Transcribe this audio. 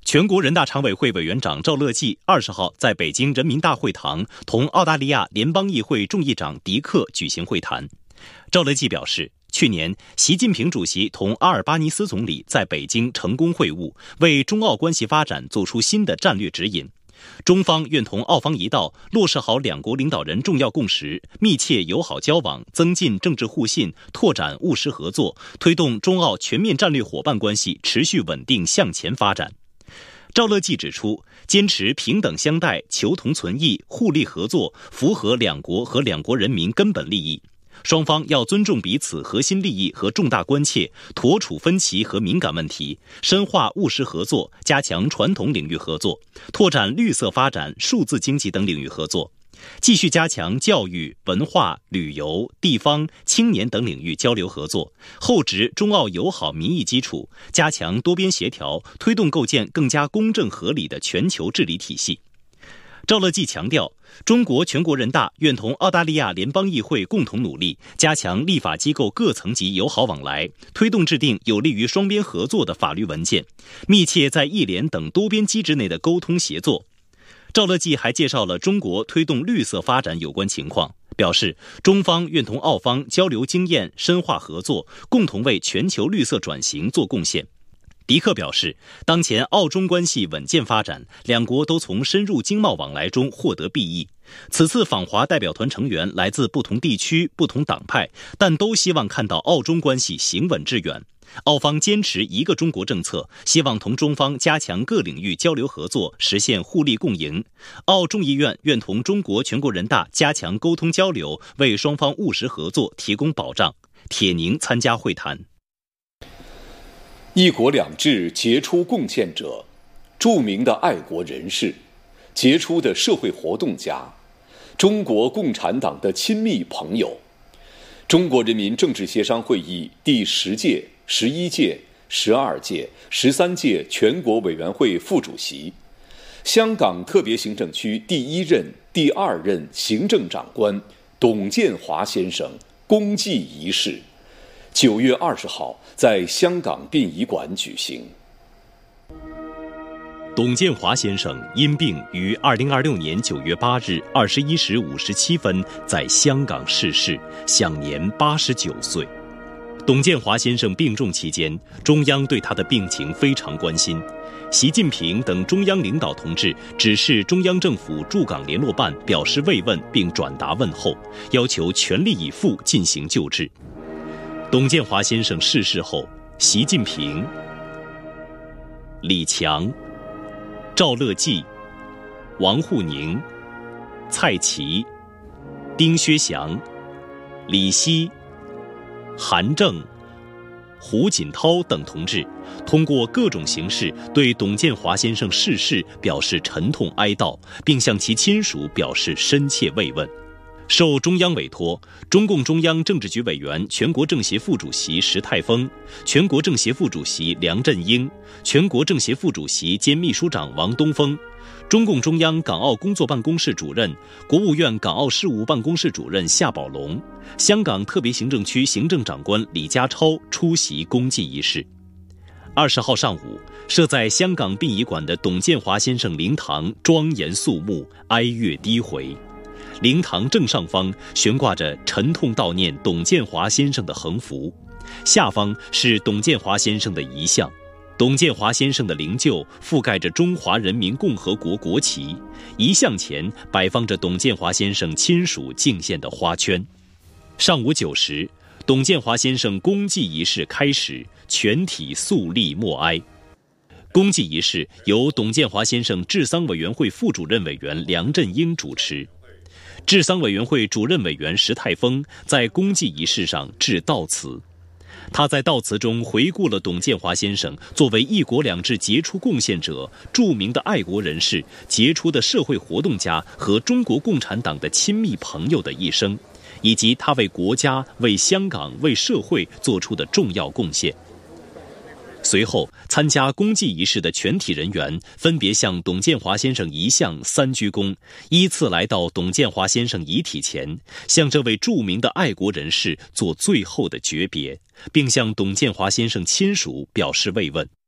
全国人大常委会委员长赵乐际20号在北京人民大会堂同澳大利亚联邦议会众议长迪克举行会谈。赵乐际表示，去年习近平主席同阿尔巴尼斯总理在北京成功会晤，为中澳关系发展作出新的战略指引。中方愿同澳方一道，落实好两国领导人重要共识，密切友好交往，增进政治互信，拓展务实合作，推动中澳全面战略伙伴关系持续稳定向前发展。赵乐际指出，坚持平等相待、求同存异、互利合作，符合两国和两国人民根本利益。双方要尊重彼此核心利益和重大关切，妥处分歧和敏感问题，深化务实合作，加强传统领域合作，拓展绿色发展、数字经济等领域合作，继续加强教育、文化、旅游、地方、青年等领域交流合作，厚植中澳友好民意基础，加强多边协调，推动构建更加公正合理的全球治理体系。赵乐际强调，中国全国人大愿同澳大利亚联邦议会共同努力，加强立法机构各层级友好往来，推动制定有利于双边合作的法律文件，密切在议联等多边机制内的沟通协作。赵乐际还介绍了中国推动绿色发展有关情况，表示中方愿同澳方交流经验，深化合作，共同为全球绿色转型做贡献。迪克表示，当前澳中关系稳健发展，两国都从深入经贸往来中获得裨益。此次访华代表团成员来自不同地区、不同党派，但都希望看到澳中关系行稳致远。澳方坚持一个中国政策，希望同中方加强各领域交流合作，实现互利共赢。澳众议院愿同中国全国人大加强沟通交流，为双方务实合作提供保障。铁宁参加会谈。 一国两制杰出贡献者，著名的爱国人士，杰出的社会活动家，中国共产党的亲密朋友，中国人民政治协商会议第10届、11届、12届、13届全国委员会副主席，香港特别行政区第1任、第2任行政长官董建华先生公祭仪式9月20号在香港殡仪馆举行。 董建华先生因病于2026年9月8日21时57分在香港逝世，享年89岁。董建华先生病重期间，中央对他的病情非常关心。习近平等中央领导同志指示中央政府驻港联络办表示慰问并转达问候，要求全力以赴进行救治。董建华先生逝世后，习近平、李强、赵乐际、王沪宁、蔡奇、丁薛祥、李希、韩正、胡锦涛等同志通过各种形式对董建华先生逝世表示沉痛哀悼，并向其亲属表示深切慰问。受中央委托，中共中央政治局委员、全国政协副主席石泰峰、全国政协副主席梁振英、全国政协副主席兼秘书长王东峰、中共中央港澳工作办公室主任、国务院港澳事务办公室主任夏宝龙、香港特别行政区行政长官李家超出席公祭仪式。20号上午，设在香港殡仪馆的董建华先生灵堂庄严肃穆，哀乐低回。灵堂正上方悬挂着沉痛悼念董建华先生的横幅，下方是董建华先生的遗像。董建华先生的灵柩覆盖着中华人民共和国国旗，遗像前摆放着董建华先生亲属敬献的花圈。上午9时，董建华先生公祭仪式开始，全体肃立默哀。公祭仪式由董建华先生治丧委员会副主任委员梁振英主持。治丧委员会主任委员石泰峰在公祭仪式上致悼词，他在悼词中回顾了董建华先生作为一国两制杰出贡献者、著名的爱国人士、杰出的社会活动家和中国共产党的亲密朋友的一生，以及他为国家、为香港、为社会做出的重要贡献。随后，参加公祭仪式的全体人员分别向董建华先生遗像3鞠躬，依次来到董建华先生遗体前，向这位著名的爱国人士做最后的诀别，并向董建华先生亲属表示慰问。